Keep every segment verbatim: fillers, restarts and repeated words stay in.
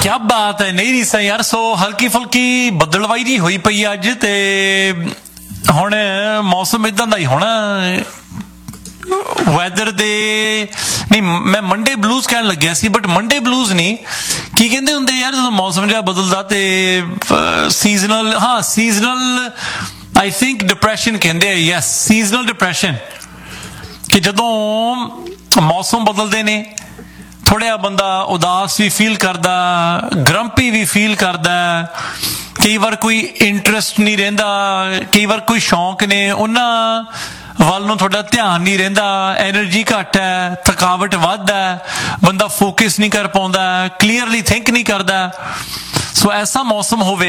क्या बात है, नहीं रीसा यार। सो हल्की फुल्की बदलवाई जी हुई पई अज ते हुण मौसम इदां दा ही होना। वैदर दे नहीं, मैं मंडे ब्लूज कहन लग्या सी, बट मंडे ब्लूज नहीं, की कहंदे हुंदे यार जदों मौसम जिहा बदलदा ते सीजनल, हाँ सीजनल आई थिंक डिप्रैशन कहंदे आ। यस, सीजनल डिप्रैशन, कि जदों मौसम बदलदे ने थोड़ा बंदा उदास भी फील करदा, ग्रंपी भी फील करदा, कई बार कोई इंटरस्ट नहीं रहिंदा, कई बार कोई शौक ने उन्हां वल नूं थोड़ा ध्यान नहीं रहिंदा, एनर्जी घट है, थकावट वध है, बंदा फोकस नहीं कर पाउंदा, क्लीयरली थिंक नहीं करदा। सो ऐसा मौसम होवे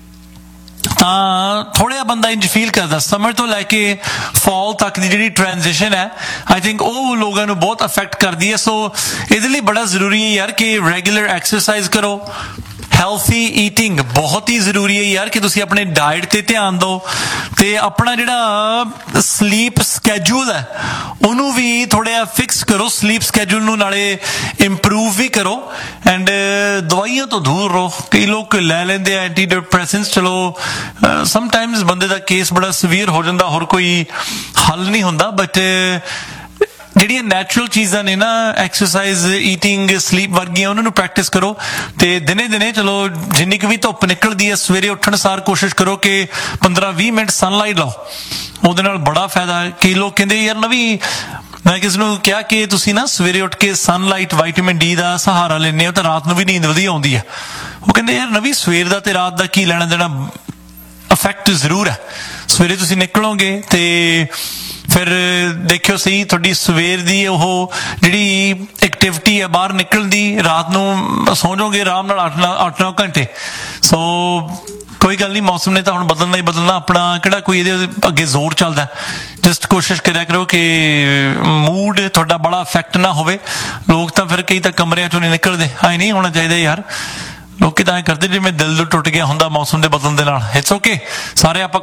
ਤਾਂ ਥੋੜਾ ਬੰਦਾ ਇੰਜ ਫੀਲ ਕਰਦਾ। ਸਮਰ ਤੋਂ ਲੈ ਕੇ ਫਾਲ ਤੱਕ ਦੀ ਜਿਹੜੀ ਟ੍ਰਾਂਜੀਸ਼ਨ ਹੈ, ਆਈ ਥਿੰਕ ਉਹ ਲੋਕਾਂ ਨੂੰ ਬਹੁਤ ਅਫੈਕਟ ਕਰਦੀ ਹੈ। ਸੋ ਇਹਦੇ ਲਈ ਬੜਾ ਜ਼ਰੂਰੀ ਹੈ ਯਾਰ ਕਿ ਰੈਗੂਲਰ ਐਕਸਰਸਾਈਜ਼ ਕਰੋ, ਹੈਲਥੀ ਈਟਿੰਗ ਬਹੁਤ ਹੀ ਜ਼ਰੂਰੀ ਹੈ ਯਾਰ, ਕਿ ਤੁਸੀਂ ਆਪਣੇ ਡਾਇਟ ਤੇ ਧਿਆਨ ਦਿਓ ਤੇ ਆਪਣਾ ਜਿਹੜਾ ਸਲੀਪ ਸਕੈਜੂਲ ਹੈ ਉਹਨੂੰ ਵੀ ਥੋੜਾ ਜਿਹਾ ਫਿਕਸ ਕਰੋ, ਸਲੀਪ ਸਕੈਜੂਲ ਨੂੰ ਨਾਲੇ ਇੰਪਰੂਵ ਵੀ ਕਰੋ। ਐਂਡ ਦਵਾਈਆਂ ਤੋਂ ਦੂਰ ਰਹੋ। ਕਈ ਲੋਕ ਲੈ ਲੈਂਦੇ ਆ ਐਂਟੀ ਡਿਪਰੈਸੈਂਟਸ, ਚਲੋ ਸਮਟਾਈਮਸ ਬੰਦੇ ਦਾ ਕੇਸ ਬੜਾ ਸੀਵੀਅਰ ਹੋ ਜਾਂਦਾ, ਹੋਰ ਕੋਈ ਹੱਲ ਨਹੀਂ ਹੁੰਦਾ, ਬਟ ਜਿਹੜੀਆਂ ਨੈਚੁਰਲ ਚੀਜ਼ਾਂ ਨੇ ਨਾ, ਐਕਸਰਸਾਈਜ਼, ਈਟਿੰਗ, ਸਲੀਪ ਵਰਗੀਆਂ, ਉਹਨਾਂ ਨੂੰ ਪ੍ਰੈਕਟਿਸ ਕਰੋ। ਤੇ ਦਿਨੇ ਦਿਨੇ ਚਲੋ ਜਿੰਨੀ ਕੁ ਵੀ ਧੁੱਪ ਨਿਕਲਦੀ ਹੈ, ਸਵੇਰੇ ਉੱਠਣ ਸਾਰ ਕੋਸ਼ਿਸ਼ ਕਰੋ ਕਿ ਪੰਦਰਾਂ ਵੀਹ ਮਿੰਟ ਸਨਲਾਈਟ ਲਾਓ, ਉਹਦੇ ਨਾਲ ਬੜਾ ਫਾਇਦਾ ਹੈ। ਕਈ ਲੋਕ ਕਹਿੰਦੇ ਯਾਰ ਨਵੀਂ, ਮੈਂ ਕਿਸ ਨੂੰ ਕਿਹਾ ਕਿ ਤੁਸੀਂ ਨਾ ਸਵੇਰੇ ਉੱਠ ਕੇ ਸਨਲਾਈਟ, ਵਿਟਾਮਿਨ ਡੀ ਦਾ ਸਹਾਰਾ ਲੈਂਦੇ ਹੋ ਤਾਂ ਰਾਤ ਨੂੰ ਵੀ ਨੀਂਦ ਵਧੀਆ ਆਉਂਦੀ ਹੈ। ਉਹ ਕਹਿੰਦੇ ਯਾਰ ਨਵੀਂ ਸਵੇਰ ਦਾ ਤੇ ਰਾਤ ਦਾ ਕੀ ਲੈਣਾ ਦੇਣਾ, ਇਫੈਕਟ ਜ਼ਰੂਰ ਹੈ। ਸਵੇਰੇ ਤੁਸੀਂ ਨਿਕਲੋਗੇ ਤੇ ਫਿਰ ਦੇਖਿਓ ਸਹੀ, ਤੁਹਾਡੀ ਸਵੇਰ ਦੀ ਉਹ ਜਿਹੜੀ ਐਕਟੀਵਿਟੀ ਹੈ ਬਾਹਰ ਨਿਕਲਣ ਦੀ, ਰਾਤ ਨੂੰ ਸੌਂ ਜਾਓਗੇ ਆਰਾਮ ਨਾਲ ਅੱਠ ਅੱਠ ਨੌ ਘੰਟੇ। ਸੋ ਕੋਈ ਗੱਲ ਨਹੀਂ, ਮੌਸਮ ਨੇ ਤਾਂ ਹੁਣ ਬਦਲਣਾ ਹੀ ਬਦਲਣਾ, ਆਪਣਾ ਕਿਹੜਾ ਕੋਈ ਇਹਦੇ ਅੱਗੇ ਜ਼ੋਰ ਚੱਲਦਾ। ਜਸਟ ਕੋਸ਼ਿਸ਼ ਕਰਿਆ ਕਰੋ ਕਿ ਮੂਡ ਤੁਹਾਡਾ ਬੜਾ ਇਫੈਕਟ ਨਾ ਹੋਵੇ। ਲੋਕ ਤਾਂ ਫਿਰ ਕਈ ਤਾਂ ਕਮਰਿਆਂ ਚੋਂ ਨਹੀਂ ਨਿਕਲਦੇ, ਐਂ ਨਹੀਂ ਹੋਣਾ ਚਾਹੀਦਾ ਯਾਰ। ਲੋਕੀ ਤਾਂ ਐਂ ਕਰਦੇ ਜਿਵੇਂ ਦਿਲ ਟੁੱਟ ਗਿਆ ਹੁੰਦਾ ਮੌਸਮ ਦੇ ਬਦਲਣ ਦੇ ਨਾਲ। ਇਟਸ ਓਕੇ, ਸਾਰੇ ਆਪਾਂ